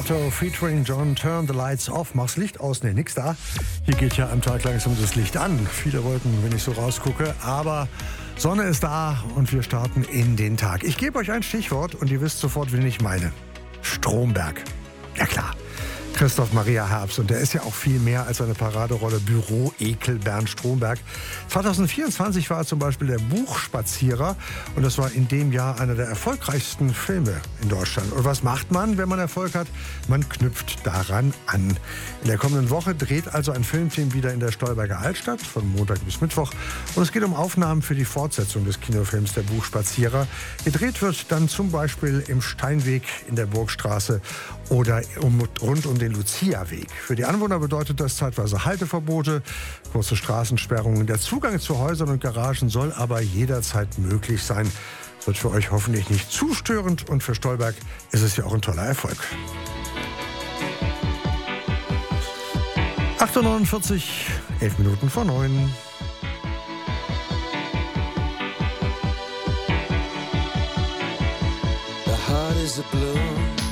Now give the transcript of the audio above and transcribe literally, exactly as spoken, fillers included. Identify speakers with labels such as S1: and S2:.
S1: Otto featuring John, Turn the Lights Off. Mach's Licht aus. Ne, nix da. Hier geht ja am Tag langsam das Licht an. Viele Wolken, wenn ich so rausgucke. Aber Sonne ist da und wir starten in den Tag. Ich gebe euch ein Stichwort und ihr wisst sofort, wen ich meine. Stromberg. Ja klar. Christoph Maria Herbst. Und der ist ja auch viel mehr als eine Paraderolle Büro-Ekel Bernd Stromberg. zwanzig vierundzwanzig war er zum Beispiel der Buchspazierer. Und das war in dem Jahr einer der erfolgreichsten Filme in Deutschland. Und was macht man, wenn man Erfolg hat? Man knüpft daran an. In der kommenden Woche dreht also ein Filmteam wieder in der Stolberger Altstadt, von Montag bis Mittwoch. Und es geht um Aufnahmen für die Fortsetzung des Kinofilms Der Buchspazierer. Gedreht wird dann zum Beispiel im Steinweg in der Burgstraße oder um, rund um den Lucia-Weg. Für die Anwohner bedeutet das zeitweise Halteverbote, kurze Straßensperrungen. Der Zugang zu Häusern und Garagen soll aber jederzeit möglich sein. Das wird für euch hoffentlich nicht zu störend und für Stolberg ist es ja auch ein toller Erfolg. acht Uhr neunundvierzig, elf Minuten vor neun.
S2: The heart is a blue.